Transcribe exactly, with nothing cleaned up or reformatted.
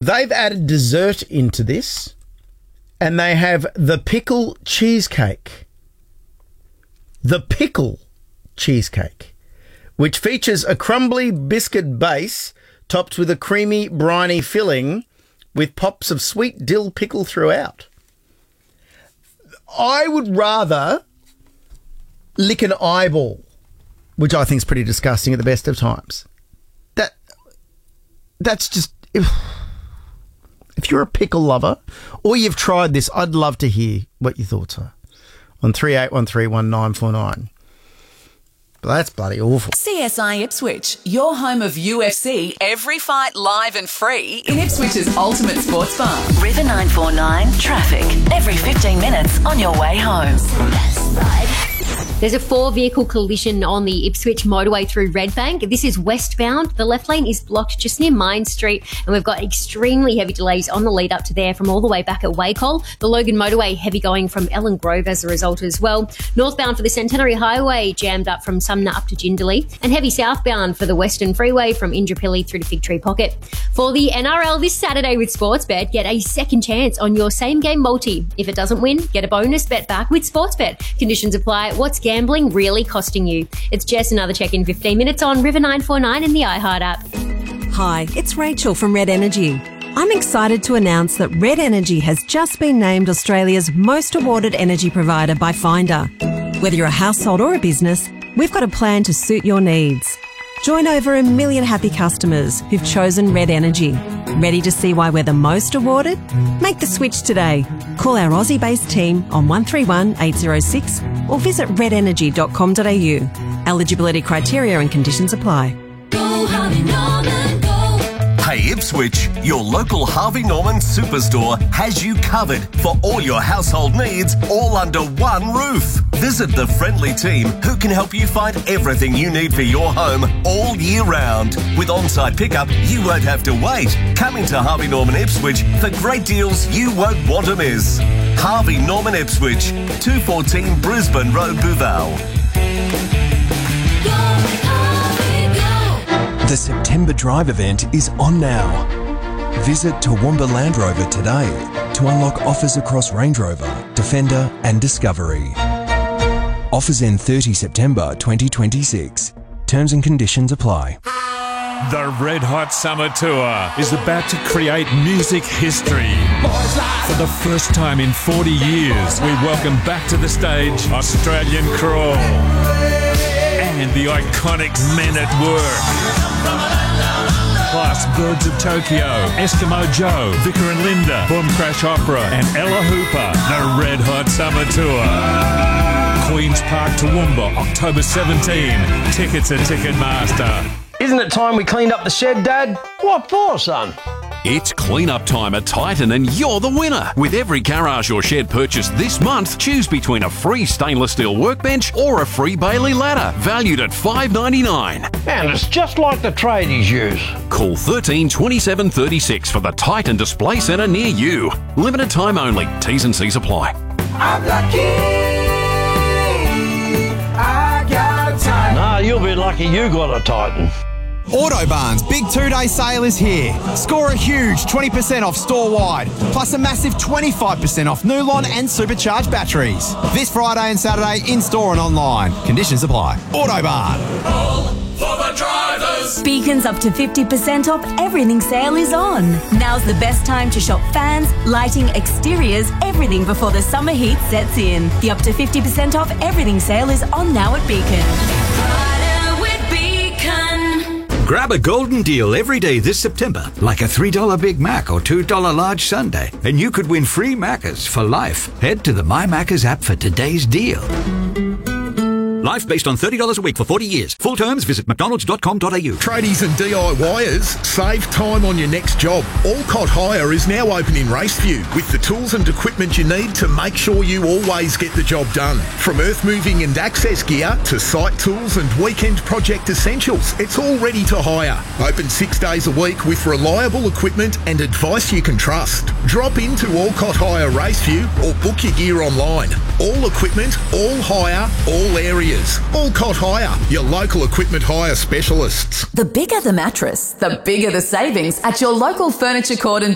they've added dessert into this, and they have the pickle cheesecake. The pickle cheesecake, which features a crumbly biscuit base topped with a creamy, briny filling with pops of sweet dill pickle throughout. I would rather lick an eyeball, which I think is pretty disgusting at the best of times. That That's just... If, if you're a pickle lover or you've tried this, I'd love to hear what your thoughts are on three eight one three one nine four nine. But that's bloody awful. C S I Ipswich, your home of U F C, every fight live and free in Ipswich's ultimate sports bar. River nine four nine, traffic, every fifteen minutes on your way home. There's a four-vehicle collision on the Ipswich motorway through Redbank. This is westbound. The left lane is blocked just near Mine Street, and we've got extremely heavy delays on the lead up to there from all the way back at Wacol. The Logan motorway heavy going from Ellen Grove as a result as well. Northbound for the Centenary Highway jammed up from Sumner up to Jindalee, and heavy southbound for the Western Freeway from Indooroopilly through to Fig Tree Pocket. For the N R L this Saturday with Sportsbet, get a second chance on your same-game multi. If it doesn't win, get a bonus bet back with Sportsbet. Conditions apply. What's gambling really costing you? It's Jess, another check in fifteen minutes on River nine four nine and the iHeart app. Hi, it's Rachel from Red Energy. I'm excited to announce that Red Energy has just been named Australia's most awarded energy provider by Finder. Whether you're a household or a business, we've got a plan to suit your needs. Join over a million happy customers who've chosen Red Energy. Ready to see why we're the most awarded? Make the switch today. Call our Aussie-based team on one three one eight zero six or visit red energy dot com dot a u. Eligibility criteria and conditions apply. Go Harvey Norman, go. Hey Ipswich, your local Harvey Norman Superstore has you covered for all your household needs, all under one roof. Visit the friendly team who can help you find everything you need for your home all year round. With on-site pickup, you won't have to wait. Come into Harvey Norman Ipswich for great deals you won't want to miss. Harvey Norman Ipswich, two fourteen Brisbane Road, Bouval. The September Drive event is on now. Visit Toowoomba Land Rover today to unlock offers across Range Rover, Defender and Discovery. Offers end thirtieth September twenty twenty-six. Terms and conditions apply. The Red Hot Summer Tour is about to create music history. For the first time in forty years, we welcome back to the stage Australian Crawl and the iconic Men at Work. Plus Birds of Tokyo, Eskimo Joe, Vicar and Linda, Boom Crash Opera and Ella Hooper. The Red Hot Summer Tour. Queen's Park, Toowoomba, October seventeenth. Tickets at Ticketmaster. Isn't it time we cleaned up the shed, Dad? What for, son? It's clean-up time at Titan and you're the winner. With every garage or shed purchased this month, choose between a free stainless steel workbench or a free Bailey ladder, valued at five dollars ninety-nine. And it's just like the tradies use. Call thirteen twenty-seven thirty-six for the Titan Display Centre near you. Limited time only. T's and C's apply. I'm lucky. I got a Titan. Nah, you'll be lucky you got a Titan. Autobarn's big two-day sale is here. Score a huge twenty percent off store-wide, plus a massive twenty-five percent off Nulon and supercharged batteries. This Friday and Saturday in-store and online. Conditions apply. Autobarn. All for the drivers. Beacon's up to fifty percent off everything sale is on. Now's the best time to shop fans, lighting, exteriors, everything before the summer heat sets in. The up to fifty percent off everything sale is on now at Beacon. Grab a golden deal every day this September, like a three dollar Big Mac or two dollar large sundae, and you could win free Maccas for life. Head to the My Maccas app for today's deal. Life based on thirty dollars a week for forty years. Full terms, visit mcdonalds dot com dot a u. Tradies and DIYers, save time on your next job. Alcott Hire is now open in Raceview with the tools and equipment you need to make sure you always get the job done. From earth moving and access gear to site tools and weekend project essentials, it's all ready to hire. Open six days a week with reliable equipment and advice you can trust. Drop into Alcott Hire Raceview or book your gear online. All equipment, all hire, all areas. Alcott Hire, your local equipment hire specialists. The bigger the mattress, the bigger the savings at your local Furniture Court and